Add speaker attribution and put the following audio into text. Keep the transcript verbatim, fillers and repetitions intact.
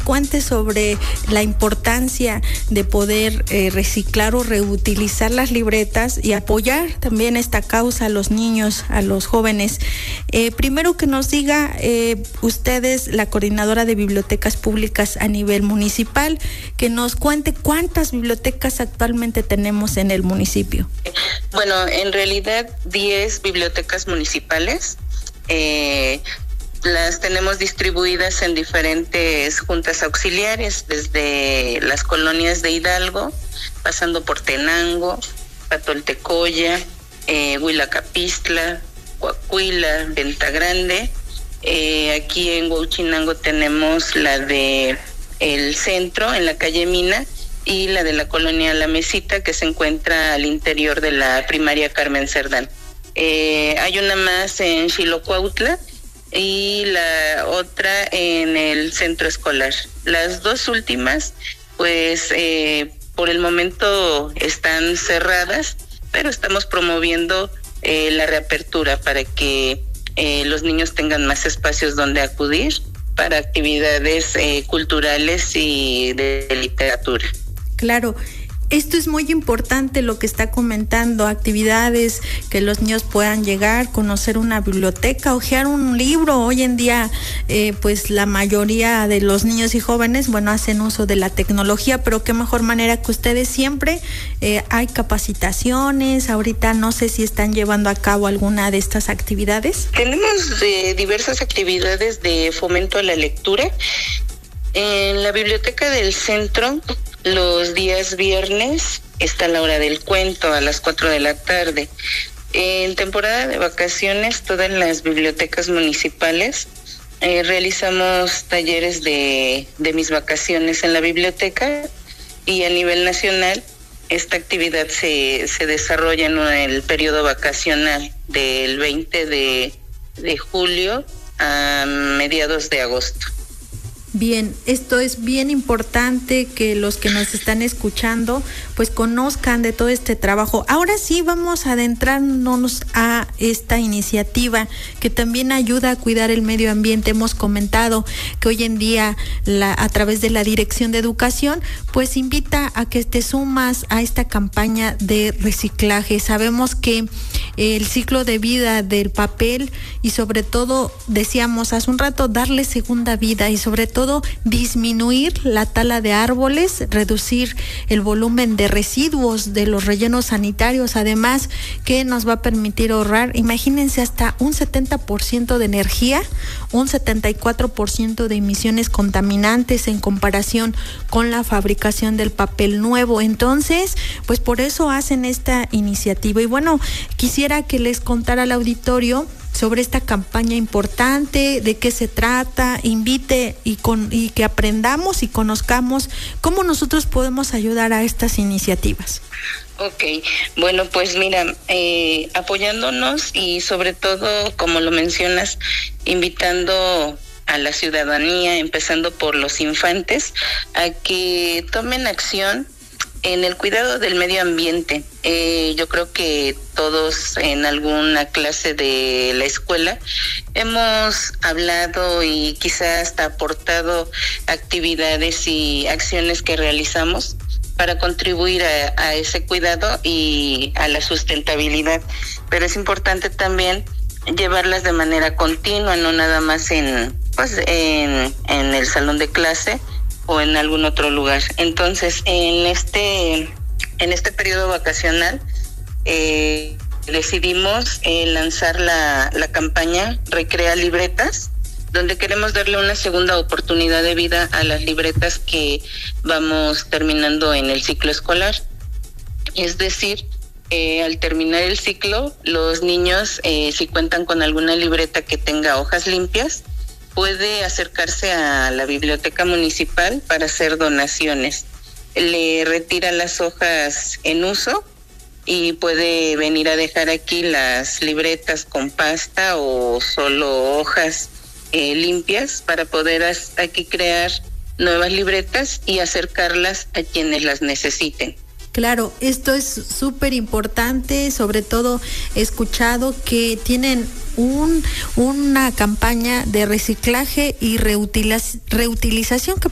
Speaker 1: Cuente sobre la importancia de poder eh, reciclar o reutilizar las libretas y apoyar también esta causa a los niños, a los jóvenes. Eh, primero que nos diga, eh, ustedes, la coordinadora de bibliotecas públicas a nivel municipal, que nos cuente cuántas bibliotecas actualmente tenemos en el municipio.
Speaker 2: Bueno, en realidad diez bibliotecas municipales. Eh, Las tenemos distribuidas en diferentes juntas auxiliares, desde las colonias de Hidalgo, pasando por Tenango, Patoltecoya, eh, Huilacapistla, Coahuila, Venta Grande. Eh, aquí en Huauchinango tenemos la de el centro, en la calle Mina, y la de la colonia La Mesita, que se encuentra al interior de la primaria Carmen Cerdán. Eh, hay una más en Xilocuautla, y la otra en el centro escolar. Las dos últimas, pues eh, por el momento están cerradas, pero estamos promoviendo eh, la reapertura para que eh, los niños tengan más espacios donde acudir para actividades eh, culturales y de, de literatura.
Speaker 1: Claro. Esto es muy importante lo que está comentando, actividades que los niños puedan llegar, conocer una biblioteca, hojear un libro. Hoy en día, eh, pues la mayoría de los niños y jóvenes, bueno, hacen uso de la tecnología, pero qué mejor manera que ustedes siempre. Eh, hay capacitaciones, ahorita no sé si están llevando a cabo alguna de estas actividades.
Speaker 2: Tenemos eh, diversas actividades de fomento a la lectura. En la biblioteca del centro, los días viernes está la hora del cuento a las cuatro de la tarde. En temporada de vacaciones, todas las bibliotecas municipales eh, realizamos talleres de, de mis vacaciones en la biblioteca, y a nivel nacional esta actividad se, se desarrolla en el periodo vacacional del veinte de julio a mediados de agosto.
Speaker 1: Bien, esto es bien importante que los que nos están escuchando pues conozcan de todo este trabajo. Ahora sí vamos a adentrarnos a esta iniciativa que también ayuda a cuidar el medio ambiente. Hemos comentado que hoy en día la, a través de la Dirección de Educación pues invita a que te sumas a esta campaña de reciclaje. Sabemos que el ciclo de vida del papel y sobre todo, decíamos hace un rato, darle segunda vida y sobre todo disminuir la tala de árboles, reducir el volumen de residuos de los rellenos sanitarios, además que nos va a permitir ahorrar, imagínense, hasta un setenta por ciento de energía, un setenta y cuatro por ciento de emisiones contaminantes en comparación con la fabricación del papel nuevo. Entonces, pues por eso hacen esta iniciativa. Y bueno, quisiera que les contara al auditorio sobre esta campaña importante, de qué se trata, invite y, con, y que aprendamos y conozcamos cómo nosotros podemos ayudar a estas iniciativas.
Speaker 2: Ok, bueno, pues mira, eh, apoyándonos y sobre todo, como lo mencionas, invitando a la ciudadanía, empezando por los infantes, a que tomen acción en el cuidado del medio ambiente. Eh, yo creo que todos en alguna clase de la escuela hemos hablado y quizás hasta aportado actividades y acciones que realizamos para contribuir a, a ese cuidado y a la sustentabilidad. Pero es importante también llevarlas de manera continua, no nada más en, pues, en, en el salón de clase o en algún otro lugar. Entonces, en este en este periodo vacacional eh, decidimos eh, lanzar la, la campaña Recrea Libretas, donde queremos darle una segunda oportunidad de vida a las libretas que vamos terminando en el ciclo escolar. Es decir, eh, al terminar el ciclo, los niños, eh, si cuentan con alguna libreta que tenga hojas limpias, puede acercarse a la biblioteca municipal para hacer donaciones. Le retira las hojas en uso y puede venir a dejar aquí las libretas con pasta o solo hojas eh, limpias para poder as- aquí crear nuevas libretas y acercarlas a quienes las necesiten.
Speaker 1: Claro, esto es súper importante, sobre todo he escuchado que tienen un una campaña de reciclaje y reutiliz- reutilización que